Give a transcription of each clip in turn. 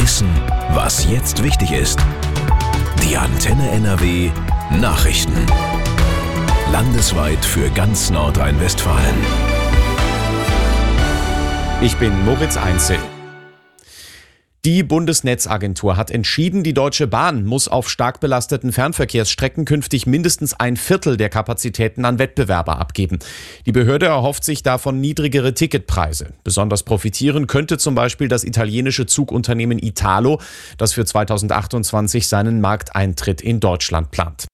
Wissen, was jetzt wichtig ist. Die Antenne NRW Nachrichten. Landesweit für ganz Nordrhein-Westfalen. Ich bin Moritz Einzel. Die Bundesnetzagentur hat entschieden, die Deutsche Bahn muss auf stark belasteten Fernverkehrsstrecken künftig mindestens 1/4 der Kapazitäten an Wettbewerber abgeben. Die Behörde erhofft sich davon niedrigere Ticketpreise. Besonders profitieren könnte zum Beispiel das italienische Zugunternehmen Italo, das für 2028 seinen Markteintritt in Deutschland plant.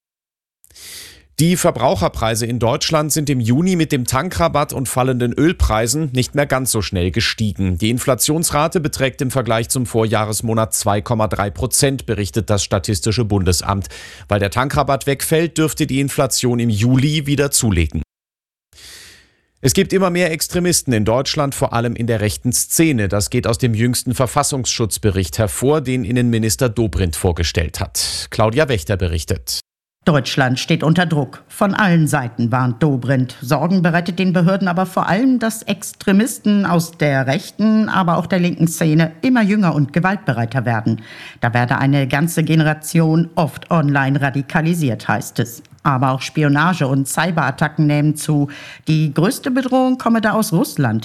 Die Verbraucherpreise in Deutschland sind im Juni mit dem Tankrabatt und fallenden Ölpreisen nicht mehr ganz so schnell gestiegen. Die Inflationsrate beträgt im Vergleich zum Vorjahresmonat 2,3%, berichtet das Statistische Bundesamt. Weil der Tankrabatt wegfällt, dürfte die Inflation im Juli wieder zulegen. Es gibt immer mehr Extremisten in Deutschland, vor allem in der rechten Szene. Das geht aus dem jüngsten Verfassungsschutzbericht hervor, den Innenminister Dobrindt vorgestellt hat. Claudia Wächter berichtet. Deutschland steht unter Druck. Von allen Seiten warnt Dobrindt. Sorgen bereitet den Behörden aber vor allem, dass Extremisten aus der rechten, aber auch der linken Szene immer jünger und gewaltbereiter werden. Da werde eine ganze Generation oft online radikalisiert, heißt es. Aber auch Spionage und Cyberattacken nehmen zu. Die größte Bedrohung komme da aus Russland.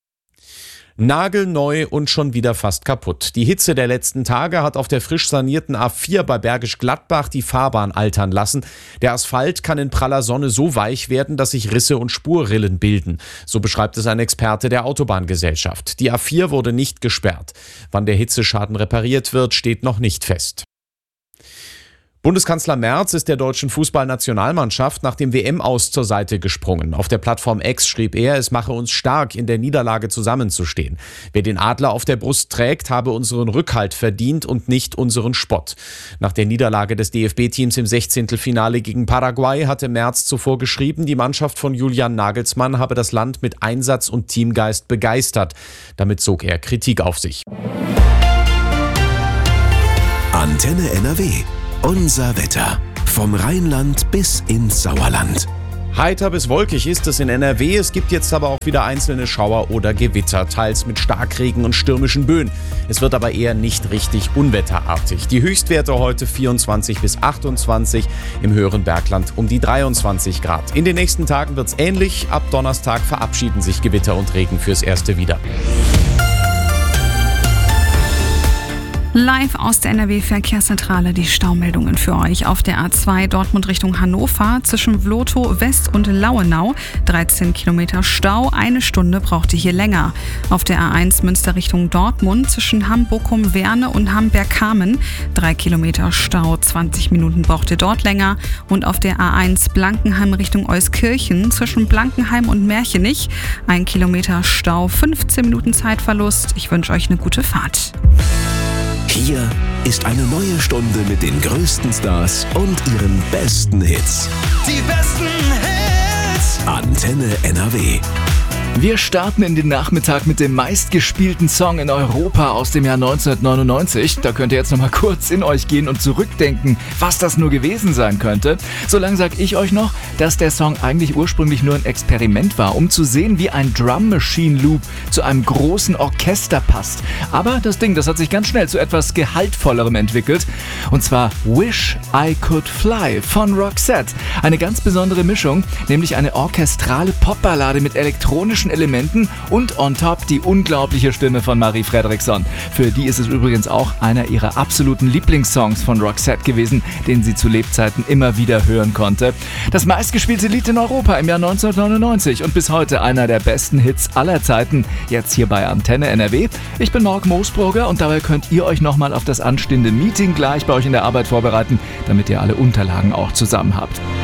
Nagelneu und schon wieder fast kaputt. Die Hitze der letzten Tage hat auf der frisch sanierten A4 bei Bergisch Gladbach die Fahrbahn altern lassen. Der Asphalt kann in praller Sonne so weich werden, dass sich Risse und Spurrillen bilden. So beschreibt es ein Experte der Autobahngesellschaft. Die A4 wurde nicht gesperrt. Wann der Hitzeschaden repariert wird, steht noch nicht fest. Bundeskanzler Merz ist der deutschen Fußballnationalmannschaft nach dem WM-Aus zur Seite gesprungen. Auf der Plattform X schrieb er, es mache uns stark, in der Niederlage zusammenzustehen. Wer den Adler auf der Brust trägt, habe unseren Rückhalt verdient und nicht unseren Spott. Nach der Niederlage des DFB-Teams im 16. Finale gegen Paraguay hatte Merz zuvor geschrieben, die Mannschaft von Julian Nagelsmann habe das Land mit Einsatz und Teamgeist begeistert. Damit zog er Kritik auf sich. Antenne NRW. Unser Wetter. Vom Rheinland bis ins Sauerland. Heiter bis wolkig ist es in NRW. Es gibt jetzt aber auch wieder einzelne Schauer oder Gewitter, teils mit Starkregen und stürmischen Böen. Es wird aber eher nicht richtig unwetterartig. Die Höchstwerte heute 24 bis 28, im höheren Bergland um die 23 Grad. In den nächsten Tagen wird es ähnlich. Ab Donnerstag verabschieden sich Gewitter und Regen fürs Erste wieder. Live aus der NRW-Verkehrszentrale die Staumeldungen für euch. Auf der A2 Dortmund Richtung Hannover zwischen Vlotho West und Lauenau 13 Kilometer Stau, 1 Stunde braucht ihr hier länger. Auf der A1 Münster Richtung Dortmund zwischen Hamm-Bochum-Werne und Hamburg-Kamen 3 Kilometer Stau, 20 Minuten braucht ihr dort länger. Und auf der A1 Blankenheim Richtung Euskirchen zwischen Blankenheim und Märchenich 1 Kilometer Stau, 15 Minuten Zeitverlust. Ich wünsche euch eine gute Fahrt. Hier ist eine neue Stunde mit den größten Stars und ihren besten Hits. Die besten Hits. Antenne NRW. Wir starten in den Nachmittag mit dem meistgespielten Song in Europa aus dem Jahr 1999. Da könnt ihr jetzt nochmal kurz in euch gehen und zurückdenken, was das nur gewesen sein könnte. Solange sage ich euch noch, dass der Song eigentlich ursprünglich nur ein Experiment war, um zu sehen, wie ein Drum Machine Loop zu einem großen Orchester passt. Aber das Ding, das hat sich ganz schnell zu etwas Gehaltvollerem entwickelt. Und zwar Wish I Could Fly von Roxette. Eine ganz besondere Mischung, nämlich eine orchestrale Popballade mit elektronischen Elementen und on top die unglaubliche Stimme von Marie Fredriksson. Für die ist es übrigens auch einer ihrer absoluten Lieblingssongs von Roxette gewesen, den sie zu Lebzeiten immer wieder hören konnte. Das meistgespielte Lied in Europa im Jahr 1999 und bis heute einer der besten Hits aller Zeiten, jetzt hier bei Antenne NRW. Ich bin Marc Moosbrugger und dabei könnt ihr euch nochmal auf das anstehende Meeting gleich bei euch in der Arbeit vorbereiten, damit ihr alle Unterlagen auch zusammen habt.